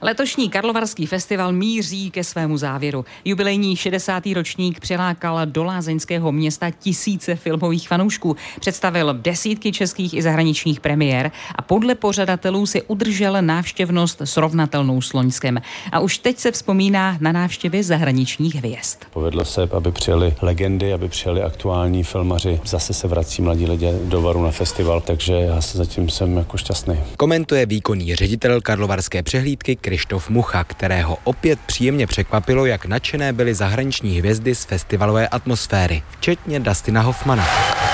Letošní Karlovarský festival míří ke svému závěru. Jubilejní 60. ročník přilákal do lázeňského města tisíce filmových fanoušků. Představil desítky českých i zahraničních premiér a podle pořadatelů si udržel návštěvnost srovnatelnou s loňskem. A už teď se vzpomíná na návštěvy zahraničních hvězd. Povedlo se, aby přijeli legendy, aby přijeli aktuální filmaři. Zase se vrací mladí lidé do Varu na festival, takže já se zatím jsem jako šťastný. Komentuje výkonný ředitel Karlovarské přehlídky Krištof Mucha, kterého opět příjemně překvapilo, jak nadšené byly zahraniční hvězdy z festivalové atmosféry, včetně Dustina Hoffmana.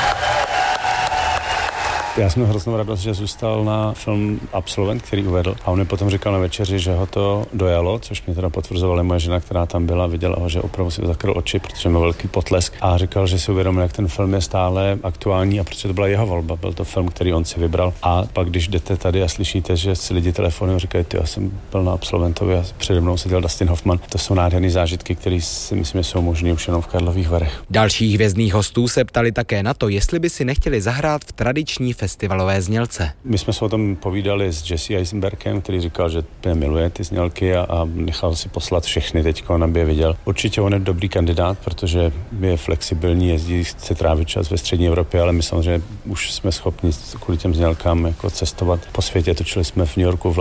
Já jsem hroznou radost, že zůstal na film Absolvent, který uvedl. A on mi potom říkal na večeři, že ho to dojalo, což mě teda potvrzovala moje žena, která tam byla, viděla ho, že opravdu si zakryl oči, protože měl velký potlesk a říkal, že si uvědomil, jak ten film je stále aktuální a protože to byla jeho volba. Byl to film, který on si vybral. A pak, když jdete tady a slyšíte, že si lidi telefonují, říkají, já jsem byl na Absolventovi a přede mnou seděl Dustin Hoffman. To jsou nádherné zážitky, které si myslím, že jsou možné už jenom v Karlových Varech. Dalších hvězdných hostů se ptali také na to, jestli by si nechtěli zahrát v tradiční festivalové znělce. My jsme se o tom povídali s Jesse Eisenbergem, který říkal, že miluje ty znělky a nechal si poslat všechny teďko, aby je viděl. Určitě on je dobrý kandidát, protože je flexibilní, jezdí, chce trávit čas ve střední Evropě, ale my samozřejmě už jsme schopni kvůli těm znělkám jako cestovat po světě. Točili jsme v New Yorku, v